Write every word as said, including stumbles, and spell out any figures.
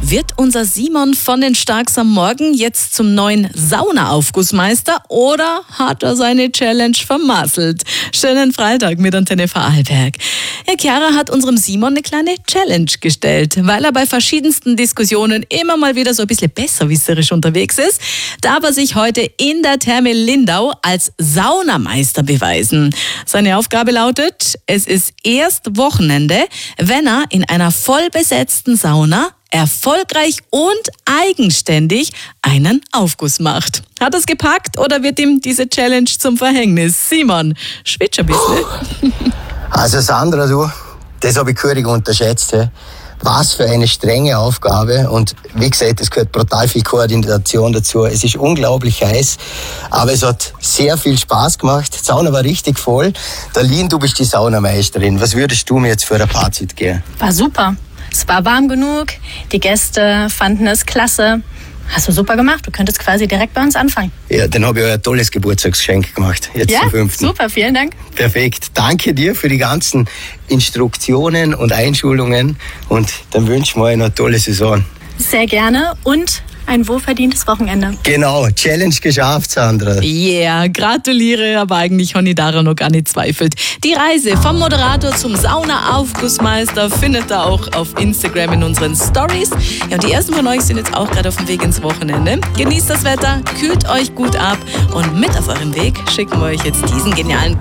Wird unser Simon von den Starks am Morgen jetzt zum neuen Saunaaufgussmeister oder hat er seine Challenge vermasselt? Schönen Freitag mit Antenne Vorarlberg. Ja, Chiara hat unserem Simon eine kleine Challenge gestellt, weil er bei verschiedensten Diskussionen immer mal wieder so ein bisschen besserwisserisch unterwegs ist. Darf er sich heute in der Therme Lindau als Saunameister beweisen. Seine Aufgabe lautet, es ist erst Wochenende, wenn er in einer vollbesetzten Sauna erfolgreich und eigenständig einen Aufguss macht. Hat er es gepackt oder wird ihm diese Challenge zum Verhängnis? Simon, schwitzt ein bisschen. Also Sandra, du, das habe ich gehörig unterschätzt. He. Was für eine strenge Aufgabe und wie gesagt, es gehört brutal viel Koordination dazu. Es ist unglaublich heiß, aber es hat sehr viel Spaß gemacht. Die Sauna war richtig voll. Darlene, du bist die Saunameisterin. Was würdest du mir jetzt für ein Fazit geben? War super. Es war warm genug, die Gäste fanden es klasse. Hast du super gemacht, du könntest quasi direkt bei uns anfangen. Ja, dann habe ich euch ein tolles Geburtstagsgeschenk gemacht, jetzt ja, zum fünften. Super, vielen Dank. Perfekt, danke dir für die ganzen Instruktionen und Einschulungen und dann wünsche ich mir eine tolle Saison. Sehr gerne und ein wohlverdientes Wochenende. Genau, Challenge geschafft, Sandra. Yeah, gratuliere, aber eigentlich habe ich daran noch gar nicht zweifelt. Die Reise vom Moderator zum Saunaaufgussmeister findet ihr auch auf Instagram in unseren Stories. Ja, und die ersten von euch sind jetzt auch gerade auf dem Weg ins Wochenende. Genießt das Wetter, kühlt euch gut ab und mit auf eurem Weg schicken wir euch jetzt diesen genialen